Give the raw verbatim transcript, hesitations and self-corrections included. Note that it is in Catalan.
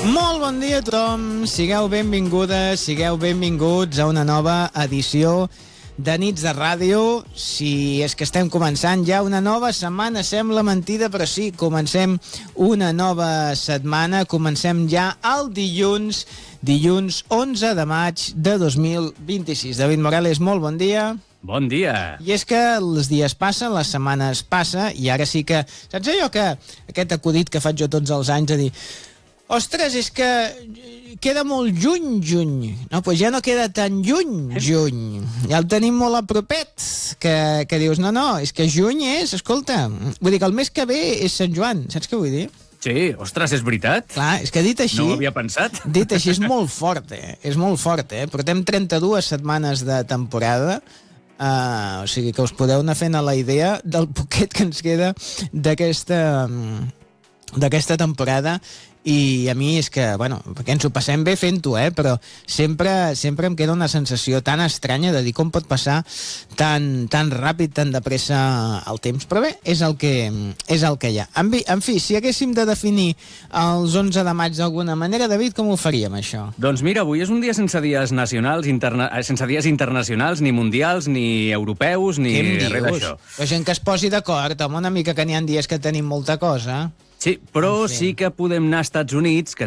Molt bon dia a tothom, sigueu benvingudes, sigueu benvinguts a una nova edició de Nits de Ràdio. Si és que estem començant ja una nova setmana, sembla mentida, però sí, comencem una nova setmana, comencem ja el dilluns, dilluns onze de maig de dos mil vint-i-sis. David Morales, molt bon dia. Bon dia. I és que els dies passen, les setmanes passen, i ara sí que... Saps allò que... Aquest acudit que faig jo tots els anys de dir... Ostres, és que queda molt juny, juny. No, doncs ja no queda tan lluny, juny. Ja el tenim molt a propet, que, que dius, no, no, és que juny és, escolta, vull dir que el mes que ve és Sant Joan, saps què vull dir? Sí, ostres, és veritat? Clar, és que dit així... No ho havia pensat. Dit així és molt fort, eh? És molt fort, eh? Portem trenta-dues setmanes de temporada, uh, o sigui que us podeu anar fent a la idea del poquet que ens queda d'aquesta d'aquesta temporada. I a mi és que, bueno, perquè ens ho passem bé fent-ho, eh? Però sempre, sempre em queda una sensació tan estranya de dir com pot passar tan, tan ràpid, tan de pressa el temps. Però bé, és el que, és el que hi ha. En fi, en fi, si haguéssim de definir els onze de maig d'alguna manera, David, com ho faríem, això? Doncs mira, avui és un dia sense dies nacionals, interna... sense dies internacionals, ni mundials, ni europeus, ni res d'això. La gent que es posi d'acord, home, una mica que n'hi ha dies que tenim molta cosa. Sí, però sí que podem anar a Estats Units, que